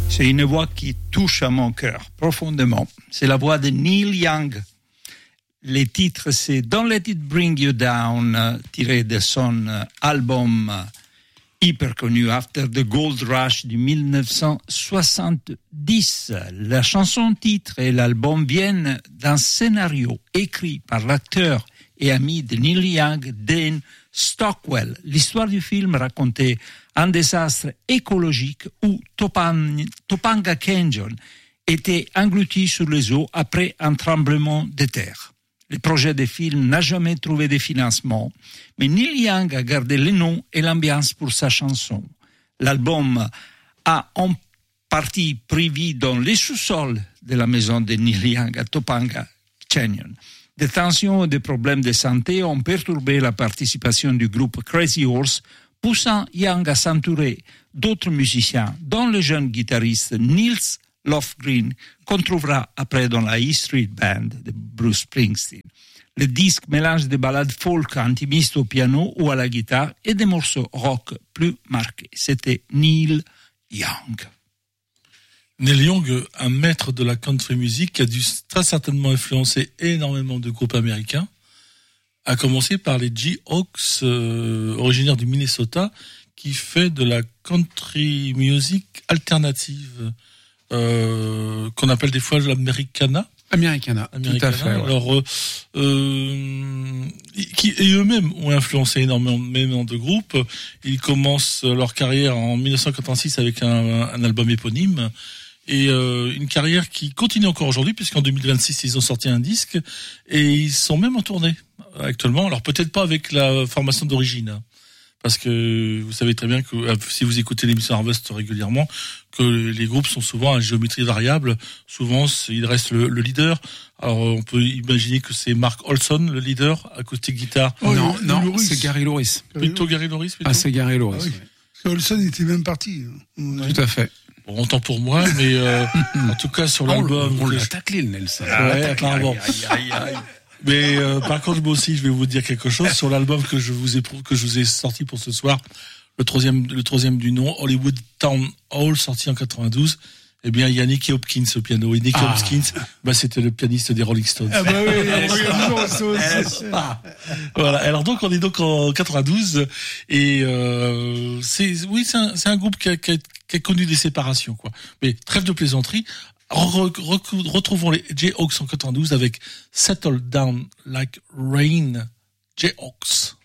C'est une voix qui touche à mon cœur profondément. C'est la voix de Neil Young. Les titres, c'est Don't Let It Bring You Down, tiré de son album hyper connu After the Gold Rush de 1970. La chanson titre et l'album viennent d'un scénario écrit par l'acteur et ami de Neil Young, Dane Stockwell. L'histoire du film racontait un désastre écologique où Topanga Canyon était englouti sur les eaux après un tremblement de terre. Le projet de film n'a jamais trouvé de financement, mais Neil Young a gardé le nom et l'ambiance pour sa chanson. L'album a en partie prévu dans les sous-sols de la maison de Neil Young à Topanga Canyon. Des tensions et des problèmes de santé ont perturbé la participation du groupe Crazy Horse, poussant Young à s'entourer d'autres musiciens, dont le jeune guitariste Nils Lofgren, qu'on trouvera après dans la E Street Band de Bruce Springsteen. Le disque mélange des ballades folk intimistes au piano ou à la guitare et des morceaux rock plus marqués. C'était Neil Young. Neil Young, un maître de la country music qui a dû très certainement influencer énormément de groupes américains, à commencer par les Jayhawks, originaires du Minnesota, qui fait de la country music alternative, qu'on appelle des fois l'Americana. Americana, tout à fait. Ouais. Alors, qui eux-mêmes ont influencé énormément de groupes. Ils commencent leur carrière en 1986 avec un album éponyme. Et une carrière qui continue encore aujourd'hui, puisqu'en 2026, ils ont sorti un disque, et ils sont même en tournée actuellement. Alors peut-être pas avec la formation d'origine, parce que vous savez très bien que si vous écoutez l'émission Harvest régulièrement, que les groupes sont souvent à géométrie variable. Souvent, il reste le leader. Alors on peut imaginer que c'est Mark Olson, le leader, acoustique guitare. Oh, non, c'est Gary Louris. Plutôt Gary Louris. Ah, c'est Gary Louris. Ah, oui. Parce que Olson était même parti. Tout à fait. Bon, tant pour moi, mais en tout cas sur l'album... On l'a taclé, le Nelson. Ouais, apparemment. Mais par contre, moi aussi, je vais vous dire quelque chose sur l'album que je vous ai sorti pour ce soir, le troisième du nom, Hollywood Town Hall, sorti en 92. Eh bien, il y a Nicky Hopkins au piano. Et Nicky Hopkins, c'était le pianiste des Rolling Stones. Ah bah oui, voilà. Alors donc, on est donc en 92 et c'est un groupe qui a connu des séparations, quoi. Mais trêve de plaisanterie. Retrouvons les Jayhawks en 92 avec Settle Down Like Rain. Jayhawks.